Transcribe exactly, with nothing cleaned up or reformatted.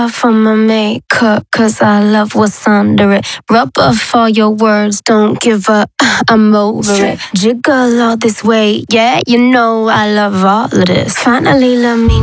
For my makeup, cause I love what's under it. Rub off all your words, don't give up, I'm over it. Jiggle all this weight, yeah, you know I love all of this. Finally, let me